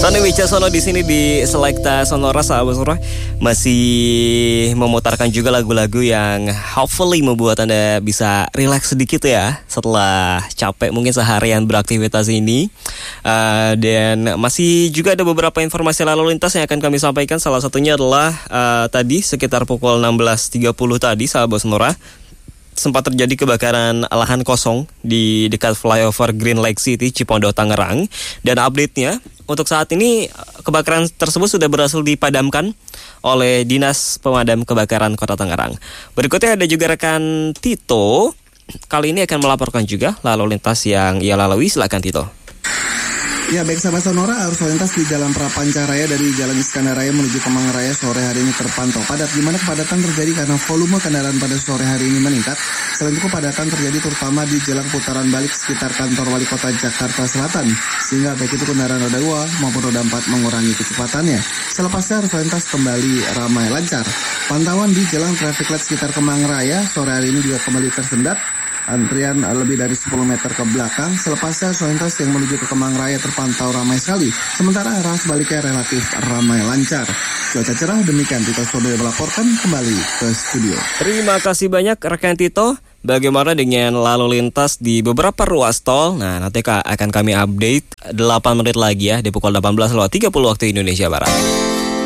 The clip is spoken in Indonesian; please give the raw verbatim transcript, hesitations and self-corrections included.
Sony Wicaksono di sini di Selekta Sonora, sahabat Sonora, masih memutarkan juga lagu-lagu yang hopefully membuat Anda bisa relax sedikit ya setelah capek mungkin seharian beraktivitas ini. Uh, dan masih juga ada beberapa informasi lalu lintas yang akan kami sampaikan. Salah satunya adalah uh, tadi sekitar pukul enam belas tiga puluh tadi, sahabat Sonora, sempat terjadi kebakaran lahan kosong di dekat flyover Green Lake City, Cipondoh, Tangerang. Dan update-nya, untuk saat ini kebakaran tersebut sudah berhasil dipadamkan oleh Dinas Pemadam Kebakaran Kota Tangerang. Berikutnya ada juga rekan Tito, kali ini akan melaporkan juga lalu lintas yang ia lalui. Silakan Tito. Ya, baik sahabat Sonora, arus lalu lintas di Jalan Prapancaraya dari Jalan Iskandar Raya menuju Kemang Raya sore hari ini terpantau padat, di mana kepadatan terjadi karena volume kendaraan pada sore hari ini meningkat. Selain itu kepadatan terjadi terutama di jalan putaran balik sekitar kantor Wali Kota Jakarta Selatan, sehingga baik itu kendaraan roda dua maupun roda empat mengurangi kecepatannya. Selepasnya arus lalu lintas kembali ramai lancar. Pantauan di jalan traffic light sekitar Kemang Raya sore hari ini juga kembali tersendat. Antrian lebih dari sepuluh meter ke belakang. Selepasnya arus lalu lintas yang menuju ke Kemang Raya terpantau ramai sekali. Sementara arah sebaliknya relatif ramai lancar. Cuaca cerah, demikian Tito Sodoyo melaporkan kembali ke studio. Terima kasih banyak rekan Tito. Bagaimana dengan lalu lintas di beberapa ruas tol? Nah, nanti akan kami update delapan menit lagi ya, di pukul delapan belas lewat tiga puluh waktu Indonesia Barat.